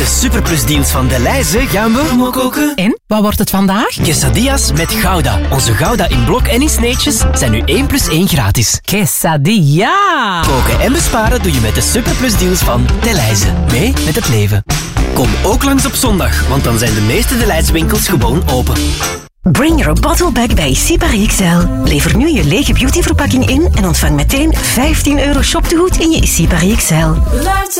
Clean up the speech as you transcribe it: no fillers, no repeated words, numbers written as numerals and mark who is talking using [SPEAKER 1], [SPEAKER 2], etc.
[SPEAKER 1] de Superplus deals van Delhaize gaan we koken.
[SPEAKER 2] En, wat wordt het vandaag?
[SPEAKER 1] Quesadillas met Gouda. Onze Gouda in blok en in sneetjes zijn nu 1 + 1 gratis.
[SPEAKER 2] Quesadilla!
[SPEAKER 1] Koken en besparen doe je met de Superplus deals van Delhaize. Mee met het leven. Kom ook langs op zondag, want dan zijn de meeste Delhaize winkels gewoon open.
[SPEAKER 3] Bring your bottle back bij Sipari XL. Lever nu je lege beautyverpakking in en ontvang meteen €15 shoptegoed in je Sipari XL.